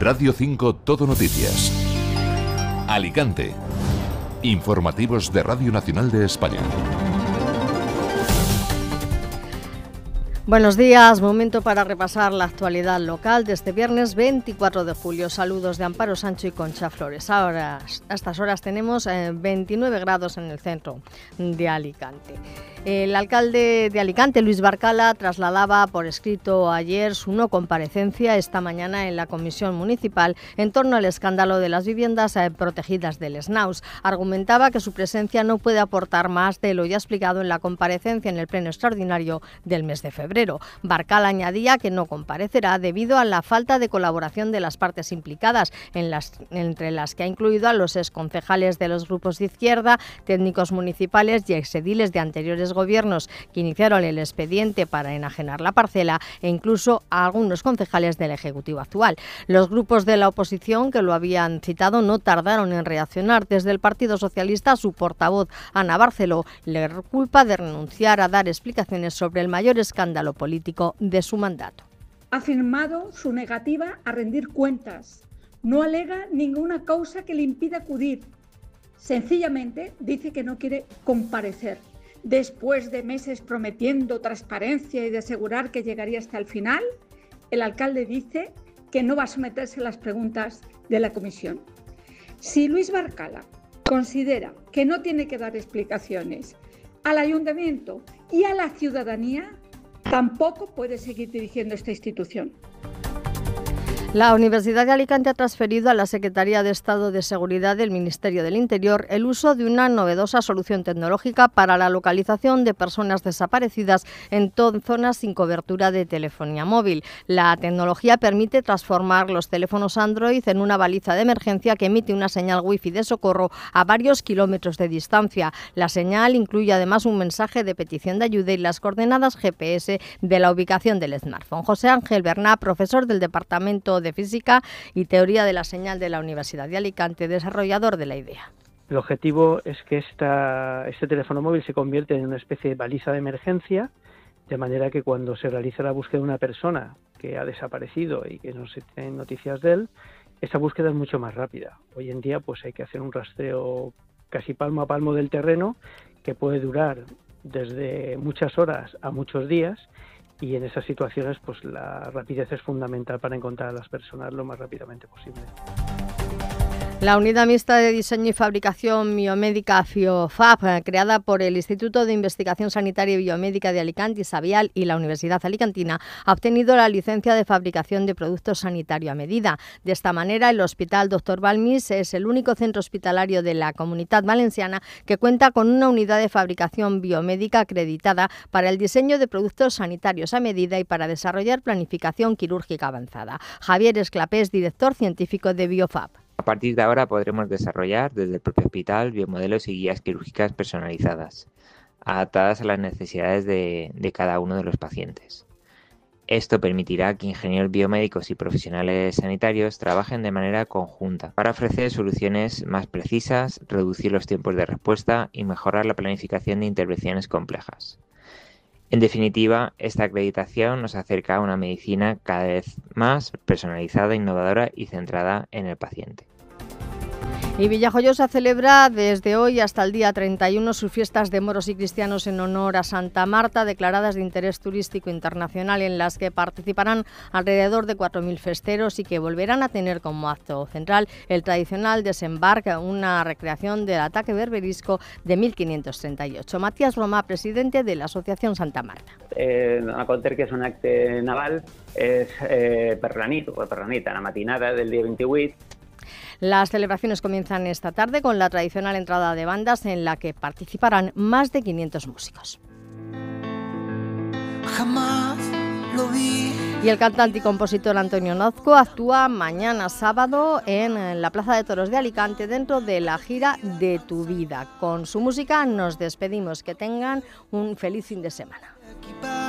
Radio 5 Todo Noticias. Alicante. Informativos de Radio Nacional de España. Buenos días, momento para repasar la actualidad local de este viernes 24 de julio. Saludos de Amparo Sancho y Concha Flores. Ahora, a estas horas tenemos 29 grados en el centro de Alicante. El alcalde de Alicante, Luis Barcala, trasladaba por escrito ayer su no comparecencia esta mañana en la comisión municipal en torno al escándalo de las viviendas protegidas del SNAUS. Argumentaba que su presencia no puede aportar más de lo ya explicado en la comparecencia en el pleno extraordinario del mes de febrero. Barcala añadía que no comparecerá debido a la falta de colaboración de las partes implicadas, entre las que ha incluido a los exconcejales de los grupos de izquierda, técnicos municipales y exediles de anteriores gobiernos que iniciaron el expediente para enajenar la parcela e incluso a algunos concejales del Ejecutivo actual. Los grupos de la oposición que lo habían citado no tardaron en reaccionar. Desde el Partido Socialista, su portavoz, Ana Barceló, le culpa de renunciar a dar explicaciones sobre el mayor escándalo político de su mandato. Ha afirmado su negativa a rendir cuentas. No alega ninguna causa que le impida acudir. Sencillamente dice que no quiere comparecer. Después de meses prometiendo transparencia y de asegurar que llegaría hasta el final, el alcalde dice que no va a someterse a las preguntas de la comisión. Si Luis Barcala considera que no tiene que dar explicaciones al ayuntamiento y a la ciudadanía, tampoco puede seguir dirigiendo esta institución. La Universidad de Alicante ha transferido a la Secretaría de Estado de Seguridad del Ministerio del Interior el uso de una novedosa solución tecnológica para la localización de personas desaparecidas en zonas sin cobertura de telefonía móvil. La tecnología permite transformar los teléfonos Android en una baliza de emergencia que emite una señal Wi-Fi de socorro a varios kilómetros de distancia. La señal incluye además un mensaje de petición de ayuda y las coordenadas GPS de la ubicación del smartphone. José Ángel Berná, profesor del Departamento de Física y Teoría de la Señal de la Universidad de Alicante, desarrollador de la idea. El objetivo es que este teléfono móvil se convierta en una especie de baliza de emergencia, de manera que cuando se realiza la búsqueda de una persona que ha desaparecido y que no se tienen noticias de él, esa búsqueda es mucho más rápida. Hoy en día pues hay que hacer un rastreo casi palmo a palmo del terreno que puede durar desde muchas horas a muchos días. Y en esas situaciones, pues la rapidez es fundamental para encontrar a las personas lo más rápidamente posible. La Unidad Mixta de Diseño y Fabricación Biomédica FIOFAB, creada por el Instituto de Investigación Sanitaria y Biomédica de Alicante, Isabial y la Universidad Alicantina, ha obtenido la licencia de fabricación de productos sanitarios a medida. De esta manera, el Hospital Dr. Balmis es el único centro hospitalario de la Comunitat Valenciana que cuenta con una unidad de fabricación biomédica acreditada para el diseño de productos sanitarios a medida y para desarrollar planificación quirúrgica avanzada. Javier Esclapés, director científico de BioFab. A partir de ahora podremos desarrollar desde el propio hospital biomodelos y guías quirúrgicas personalizadas, adaptadas a las necesidades de cada uno de los pacientes. Esto permitirá que ingenieros biomédicos y profesionales sanitarios trabajen de manera conjunta para ofrecer soluciones más precisas, reducir los tiempos de respuesta y mejorar la planificación de intervenciones complejas. En definitiva, esta acreditación nos acerca a una medicina cada vez más personalizada, innovadora y centrada en el paciente. Y Villajoyosa celebra desde hoy hasta el día 31 sus fiestas de moros y cristianos en honor a Santa Marta, declaradas de interés turístico internacional, en las que participarán alrededor de 4.000 festeros y que volverán a tener como acto central el tradicional desembarque, una recreación del ataque berberisco de 1538. Matías Roma, presidente de la Asociación Santa Marta. A contar que és un acte naval, és per la nit, en la matinada del dia 28. Las celebraciones comienzan esta tarde con la tradicional entrada de bandas en la que participarán más de 500 músicos. Jamás lo vi. Y el cantante y compositor Antonio Nozco actúa mañana sábado en la Plaza de Toros de Alicante dentro de la gira De tu vida. Con su música nos despedimos. Que tengan un feliz fin de semana.